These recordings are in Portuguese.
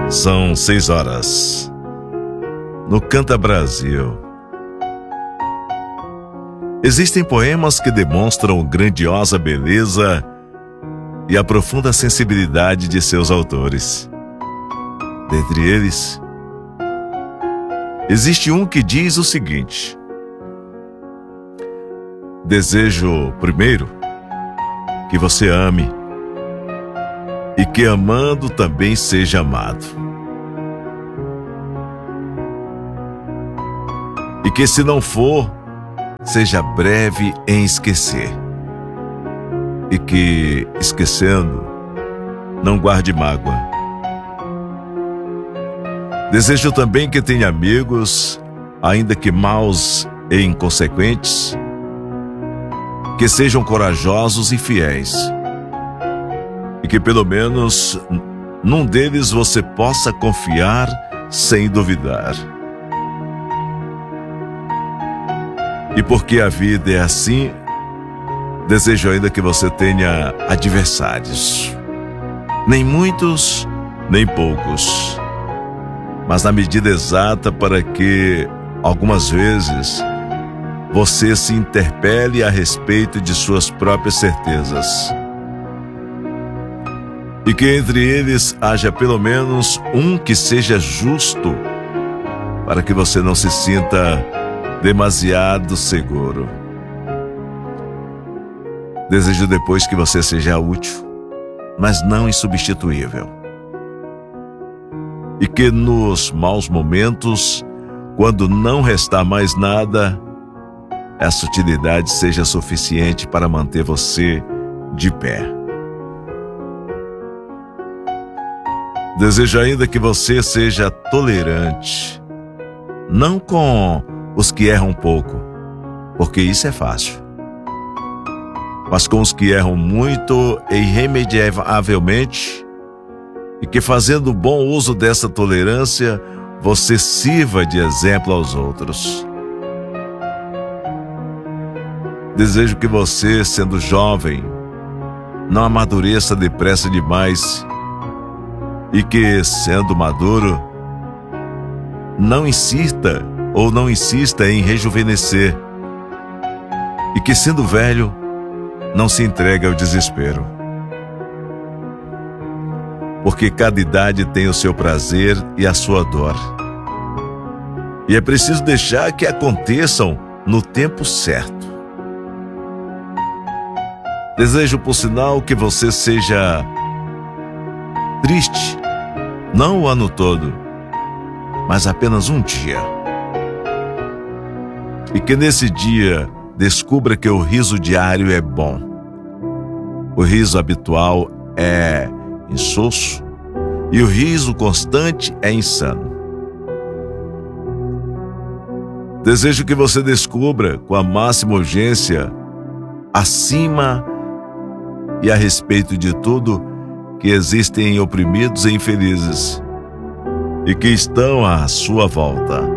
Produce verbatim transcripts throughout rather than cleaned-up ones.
São seis horas. No Canta Brasil. Existem poemas que demonstram grandiosa beleza e a profunda sensibilidade de seus autores. Dentre eles, existe um que diz o seguinte: desejo, primeiro, que você ame e que amando também seja amado. E que se não for, seja breve em esquecer. E que, esquecendo, não guarde mágoa. Desejo também que tenha amigos, ainda que maus e inconsequentes, que sejam corajosos e fiéis. E que pelo menos num deles você possa confiar sem duvidar. E porque a vida é assim, desejo ainda que você tenha adversários. Nem muitos, nem poucos, mas na medida exata para que, algumas vezes, você se interpele a respeito de suas próprias certezas. E que entre eles haja pelo menos um que seja justo, para que você não se sinta demasiado seguro. Desejo depois que você seja útil, mas não insubstituível. E que nos maus momentos, quando não restar mais nada, a sutilidade seja suficiente para manter você de pé. Desejo ainda que você seja tolerante, não com os que erram pouco, porque isso é fácil, mas com os que erram muito e irremediavelmente, e que fazendo bom uso dessa tolerância, você sirva de exemplo aos outros. Desejo que você, sendo jovem, não amadureça depressa demais e que, sendo maduro, não insista ou não insista em rejuvenescer, e que, sendo velho, não se entregue ao desespero. Porque cada idade tem o seu prazer e a sua dor, e é preciso deixar que aconteçam no tempo certo. Desejo, por sinal, que você seja triste, não o ano todo, mas apenas um dia. E que nesse dia descubra que o riso diário é bom. O riso habitual é insosso e o riso constante é insano. Desejo que você descubra com a máxima urgência, acima e a respeito de tudo, que existem oprimidos e infelizes e que estão à sua volta.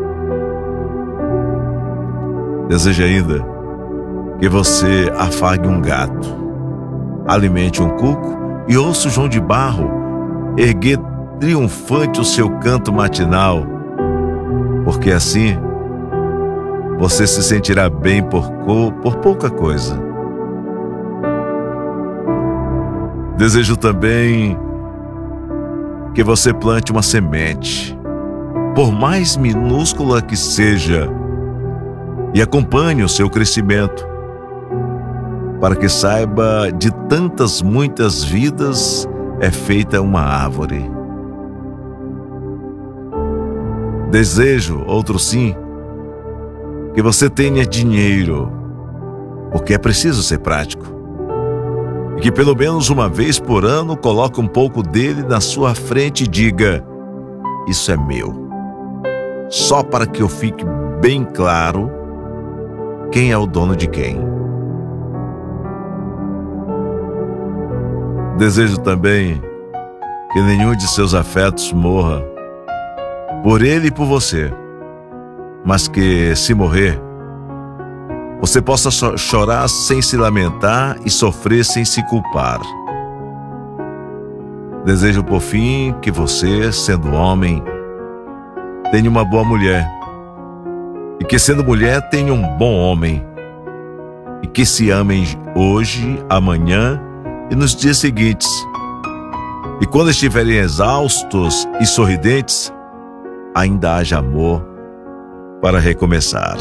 Desejo ainda que você afague um gato, alimente um cuco e ouça o João de Barro erguer triunfante o seu canto matinal, porque assim você se sentirá bem por, por pouca coisa. Desejo também que você plante uma semente, por mais minúscula que seja, e acompanhe o seu crescimento, para que saiba de tantas muitas vidas é feita uma árvore. Desejo, outro sim, que você tenha dinheiro, porque é preciso ser prático, e que pelo menos uma vez por ano coloque um pouco dele na sua frente e diga: isso é meu, só para que eu fique bem claro quem é o dono de quem. Desejo também que nenhum de seus afetos morra, por ele e por você, mas que, se morrer, você possa chorar sem se lamentar e sofrer sem se culpar. Desejo, por fim, que você, sendo homem, tenha uma boa mulher. E que, sendo mulher, tenha um bom homem. E que se amem hoje, amanhã e nos dias seguintes. E quando estiverem exaustos e sorridentes, ainda haja amor para recomeçar.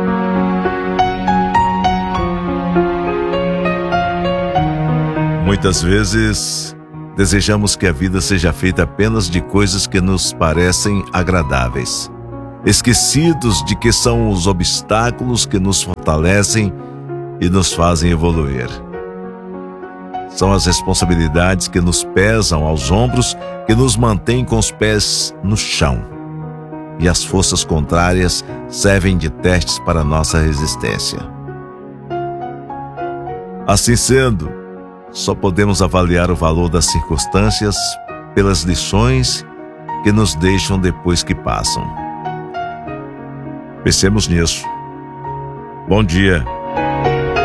Muitas vezes desejamos que a vida seja feita apenas de coisas que nos parecem agradáveis, esquecidos de que são os obstáculos que nos fortalecem e nos fazem evoluir. São as responsabilidades que nos pesam aos ombros que nos mantêm com os pés no chão. E as forças contrárias servem de testes para nossa resistência. Assim sendo, só podemos avaliar o valor das circunstâncias pelas lições que nos deixam depois que passam. Pensemos nisso. Bom dia.